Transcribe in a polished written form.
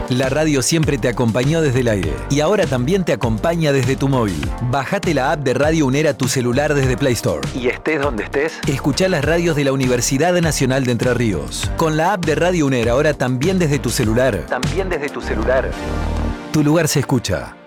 La radio siempre te acompañó desde el aire y ahora también te acompaña desde tu móvil. Bajate la app de Radio UNER a tu celular desde Play Store. Y estés donde estés, escuchá las radios de la Universidad Nacional de Entre Ríos. Con la app de Radio UNER ahora también desde tu celular. Tu lugar se escucha.